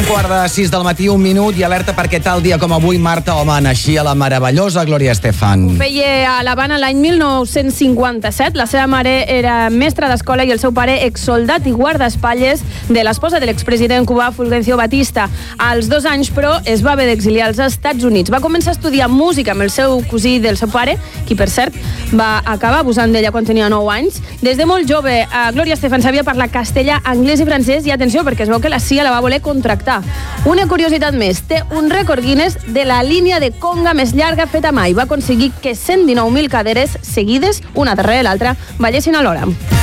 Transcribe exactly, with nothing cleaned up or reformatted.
Un quart de sis del matí, un minut, i alerta perquè tal dia com avui Marta Home naixia la meravellosa Gloria Estefan. Ho feia a l'Havana l'any mil nou-cents cinquanta-set. La seva mare era mestra d'escola i el seu pare exsoldat i guardaespatlles de l'esposa de l'expresident cubà Fulgencio Batista. Als dos anys, però, es va haver d'exiliar als Estats Units. Va començar a estudiar música amb el seu cosí del seu pare, qui, per cert, va acabar abusant d'ella quan tenia nou anys. Des de molt jove, Gloria Estefan sabia parlar castellà, anglès i francès, i atenció, perquè es veu que la C I A la va voler contractar. Una curiositat més, té un rècord Guinness de la línia de conga més llarga feta mai. Va aconseguir que cent dinou mil caderes seguides, una darrere l'altra, ballessin alhora.